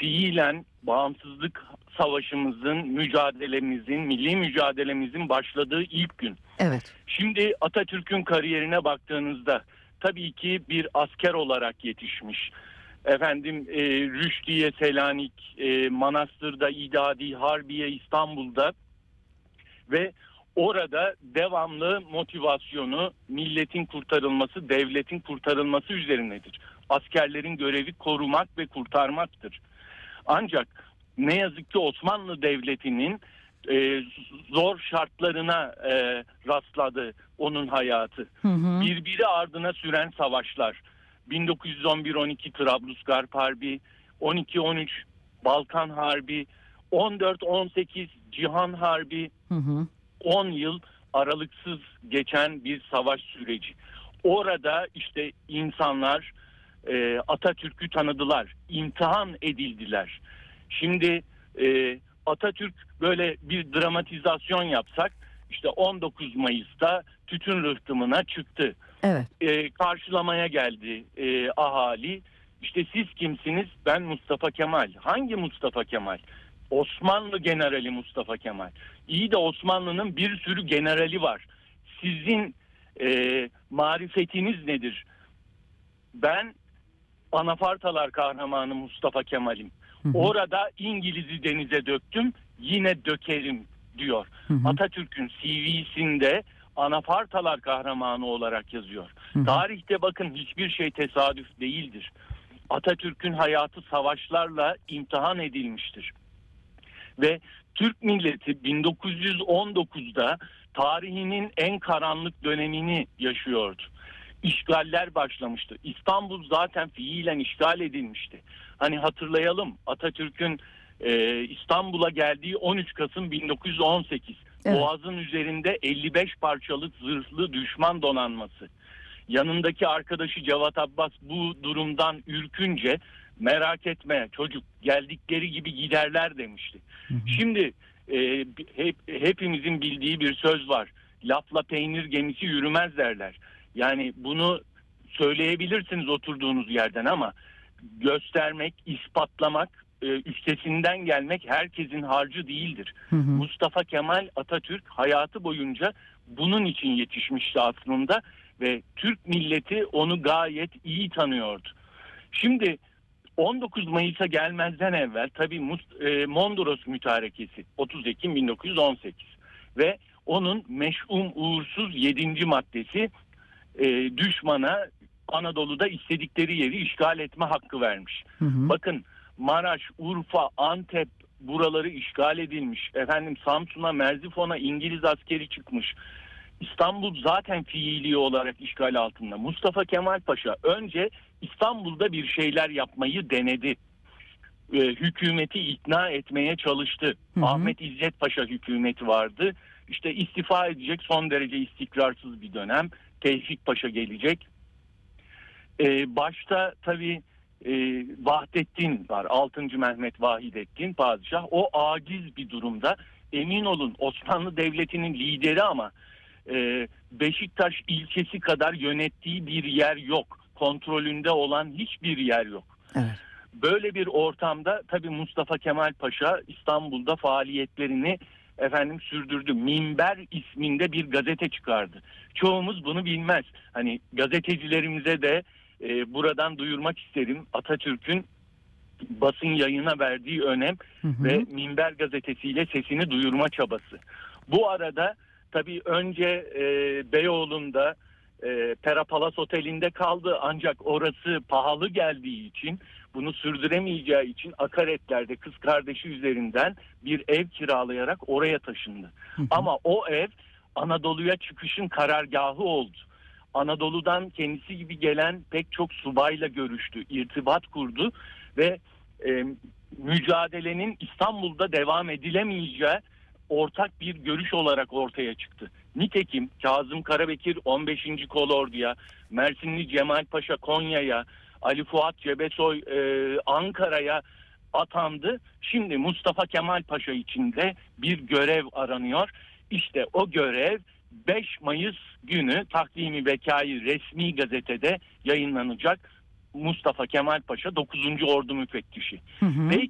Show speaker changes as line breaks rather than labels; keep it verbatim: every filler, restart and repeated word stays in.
fiilen bağımsızlık savaşımızın, mücadelemizin, milli mücadelemizin başladığı ilk gün.
Evet.
Şimdi Atatürk'ün kariyerine baktığınızda tabii ki bir asker olarak yetişmiş. Efendim e, Rüşdiye, Selanik, e, Manastır'da, İdadi, Harbiye, İstanbul'da ve orada devamlı motivasyonu milletin kurtarılması, devletin kurtarılması üzerinedir. Askerlerin görevi korumak ve kurtarmaktır. Ancak ne yazık ki Osmanlı Devleti'nin e, zor şartlarına e, rastladı onun hayatı.
Hı hı.
Birbiri ardına süren savaşlar. bin dokuz yüz on bir on iki Trablusgarp Harbi, on iki on üç Balkan Harbi, on dört on sekiz Cihan Harbi,
Hı hı.
on yıl aralıksız geçen bir savaş süreci. Orada işte insanlar e, Atatürk'ü tanıdılar, imtihan edildiler. Şimdi e, Atatürk böyle bir dramatizasyon yapsak, işte on dokuz Mayıs'ta tütün rıhtımına çıktı.
Evet.
E, karşılamaya geldi e, ahali. İşte siz kimsiniz? Ben Mustafa Kemal. Hangi Mustafa Kemal? Osmanlı generali Mustafa Kemal. İyi de Osmanlı'nın bir sürü generali var. Sizin e, marifetiniz nedir? Ben Anafartalar kahramanı Mustafa Kemal'im.
Hı hı.
Orada İngiliz'i denize döktüm, yine dökerim diyor.
Hı hı.
Atatürk'ün C V'sinde Anafartalar kahramanı olarak yazıyor.
Hı hı.
Tarihte bakın hiçbir şey tesadüf değildir. Atatürk'ün hayatı savaşlarla imtihan edilmiştir. Ve Türk milleti bin dokuz yüz on dokuzda tarihinin en karanlık dönemini yaşıyordu. İşgaller başlamıştı. İstanbul zaten fiilen işgal edilmişti. Hani hatırlayalım, Atatürk'ün e, İstanbul'a geldiği on üç Kasım bin dokuz yüz on sekiz.
Evet.
Boğaz'ın üzerinde elli beş parçalık zırhlı düşman donanması. Yanındaki arkadaşı Cevat Abbas bu durumdan ürkünce, merak etme çocuk, geldikleri gibi giderler demişti.
Hı hı.
Şimdi e, hep, hepimizin bildiği bir söz var. Lafla peynir gemisi yürümez derler. Yani bunu söyleyebilirsiniz oturduğunuz yerden ama göstermek, ispatlamak, e, üstesinden gelmek herkesin harcı değildir.
Hı hı.
Mustafa Kemal Atatürk hayatı boyunca bunun için yetişmişti aslında ve Türk milleti onu gayet iyi tanıyordu. Şimdi on dokuz Mayıs'a gelmezden evvel tabii e, Mondros Mütarekesi otuz Ekim bin dokuz yüz on sekiz ve onun meş'um uğursuz yedinci maddesi e, düşmana Anadolu'da istedikleri yeri işgal etme hakkı vermiş.
Hı hı.
Bakın Maraş, Urfa, Antep buraları işgal edilmiş. Efendim Samsun'a, Merzifon'a İngiliz askeri çıkmış. İstanbul zaten fiili olarak işgal altında. Mustafa Kemal Paşa önce İstanbul'da bir şeyler yapmayı denedi. Ee, hükümeti ikna etmeye çalıştı.
Hı hı.
Ahmet İzzet Paşa hükümeti vardı. İşte istifa edecek, son derece istikrarsız bir dönem. Tevfik Paşa gelecek. Ee, başta tabii e, Vahdettin var. altıncı Mehmet Vahidettin padişah. O aciz bir durumda. Emin olun Osmanlı Devleti'nin lideri ama e, Beşiktaş ilçesi kadar yönettiği bir yer yok. Kontrolünde olan hiçbir yer yok.
Evet.
Böyle bir ortamda tabii Mustafa Kemal Paşa İstanbul'da faaliyetlerini efendim sürdürdü. Minber isminde bir gazete çıkardı. Çoğumuz bunu bilmez. Hani gazetecilerimize de e, buradan duyurmak isterim. Atatürk'ün basın yayına verdiği önem
Hı hı.
ve Minber gazetesiyle sesini duyurma çabası. Bu arada tabii önce e, Beyoğlu'nda e, Pera Palas Oteli'nde kaldı ancak orası pahalı geldiği için, bunu sürdüremeyeceği için akaretlerde kız kardeşi üzerinden bir ev kiralayarak oraya taşındı.
Hı hı.
Ama o ev Anadolu'ya çıkışın karargahı oldu. Anadolu'dan kendisi gibi gelen pek çok subayla görüştü, irtibat kurdu ve e, mücadelenin İstanbul'da devam edilemeyeceği ortak bir görüş olarak ortaya çıktı. Nitekim Kazım Karabekir on beşinci Kolordu'ya, Mersinli Cemal Paşa Konya'ya, Ali Fuat Cebesoy e, Ankara'ya atandı. Şimdi Mustafa Kemal Paşa için de bir görev aranıyor. İşte o görev beş Mayıs günü Takvim-i Bekâ-i resmi gazetede yayınlanacak. Mustafa Kemal Paşa dokuzuncu Ordu Müfettişi.
Hı hı.
Peki